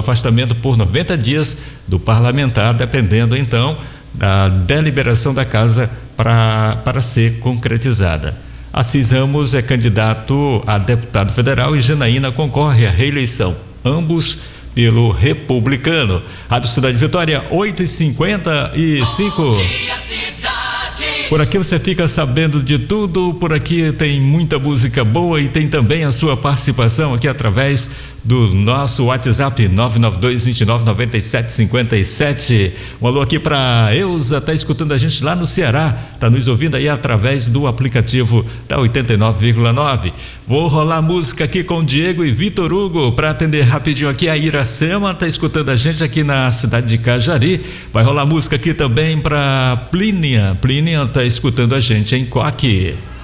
afastamento por 90 dias do parlamentar, dependendo então da deliberação da casa para ser concretizada. Assis Ramos é candidato a deputado federal e Janaína concorre à reeleição, ambos pelo Republicano. Rádio Cidade Vitória, 8h55. Por aqui você fica sabendo de tudo, por aqui tem muita música boa e tem também a sua participação aqui através do nosso WhatsApp 992299757. Um alô aqui para Eusa, tá escutando a gente lá no Ceará, tá nos ouvindo aí através do aplicativo da 89,9. Vou rolar música aqui com Diego e Vitor Hugo para atender rapidinho aqui a Iracema, tá escutando a gente aqui na cidade de Cajari. Vai rolar música aqui também para Plínia tá escutando a gente em Coque.